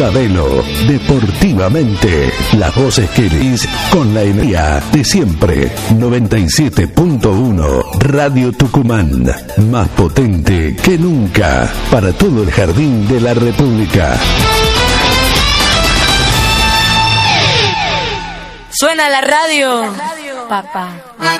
Sabelo, deportivamente. Las voces que elegís con la energía de siempre. 97.1 Radio Tucumán. Más potente que nunca. Para todo el jardín de la República. Suena la radio, papá.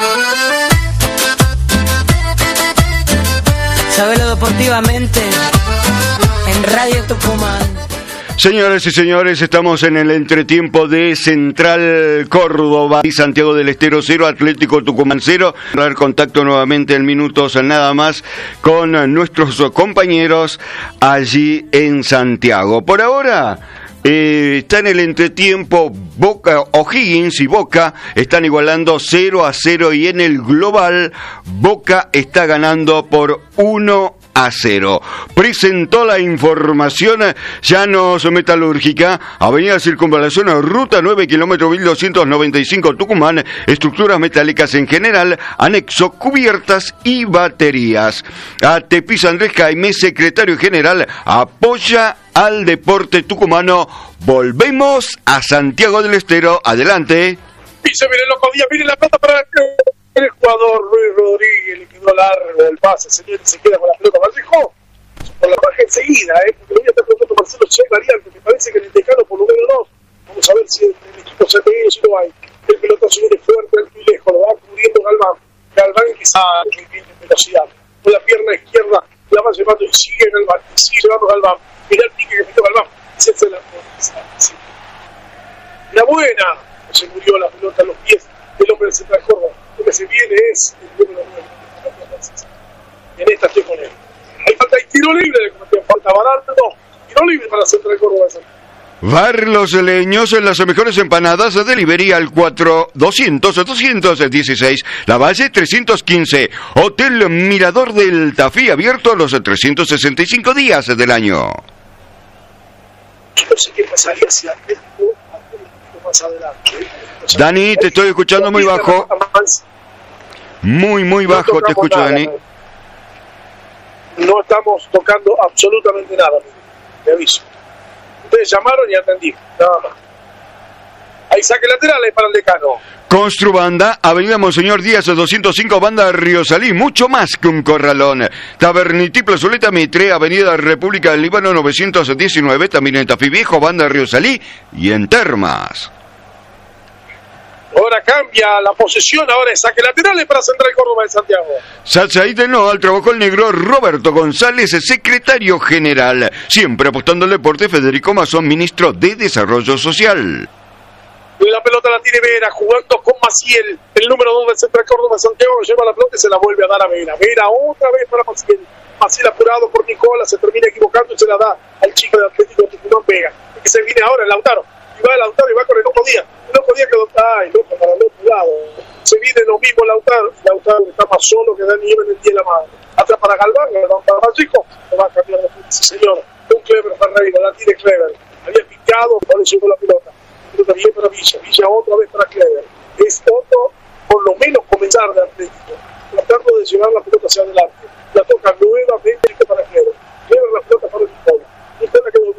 Sabelo deportivamente en Radio Tucumán. Señoras y señores, estamos en el entretiempo de Central Córdoba y Santiago del Estero 0, Atlético Tucumán 0. Dar contacto nuevamente en minutos nada más con nuestros compañeros allí en Santiago. Por ahora está en el entretiempo Boca, O'Higgins y Boca están igualando 0-0 y en el global Boca está ganando por 1-0. Presentó la información Llanos Metalúrgica, Avenida Circunvalación, Ruta 9, kilómetro 1295 Tucumán, estructuras metálicas en general, anexo, cubiertas y baterías. Tepis Andrés Jaime, secretario general, apoya al deporte tucumano. Volvemos a Santiago del Estero. Adelante. Y se viene loco Díaz, viene la pelota para el jugador Luis Rodríguez, le quedó largo el pase, se queda con la pelota. Vallejo, por la baja enseguida, porque voy a estar preguntando Marcelo si hay variante, me parece que en el Tejano por lo menos no. Vamos a ver si el equipo se pegue, si no hay. El pelotazo viene fuerte, alto y lejos, lo va cubriendo Galván que tiene velocidad. Con la pierna izquierda la va llevando y sigue Galván, y sigue llevando Galván. Mirá el pique que metió Galván, se hace la buena, se murió la pelota a los pies del hombre del Central Córdoba. Lo que se viene es el número 9. En esta estoy con él. Hay falta, hay tiro libre, falta barato, tiro libre para Central Córdoba. Bar Los Leños en las mejores empanadas de Liberia al 4-200-216, La Valle 315, Hotel Mirador del Tafí abierto los 365 días del año. No sé qué pasaría si Atlético más adelante. Dani, te estoy escuchando muy bajo. Muy bajo te escucho, nada, Dani. No estamos tocando absolutamente nada, te aviso. Ustedes llamaron y atendí, nada más. Hay saque laterales para el Decano. Construbanda, Avenida Monseñor Díaz 205, Banda Río Salí, mucho más que un corralón. Tabernití Plazoleta Mitre, Avenida República del Líbano 919, también en Tafí Viejo, Banda Río Salí y en Termas. Ahora cambia la posesión, ahora es saque laterales para Central Córdoba de Santiago. Salsa y no, al trabajo el negro Roberto González, secretario general. Siempre apostando al deporte, Federico Mazón, ministro de Desarrollo Social. La pelota la tiene Vera, jugando con Maciel, el número 2 de Central Córdoba de Santiago, lleva la pelota y se la vuelve a dar a Vera. Vera otra vez para Maciel. Maciel apurado por Nicola, se termina equivocando y se la da al chico de Atlético Tucumán Vega. Que se viene ahora el Lautaro. Y va el Lautaro y va con el Loco Díaz. El Loco Díaz quedó, loco, para el otro lado. Se viene lo mismo Lautaro. Lautaro está más solo que Dani en el día de la madre. Atrás para Galván para Vallejo. Se va a cambiar de frente, sí señor. Un Clever Ferreira, la tiene Clever. Había picado, por eso llegó la pelota. Pelota bien para Villa. Villa otra vez para Clever. Es otro, por lo menos comenzar de Atlético. Tratando de llevar la pelota hacia adelante.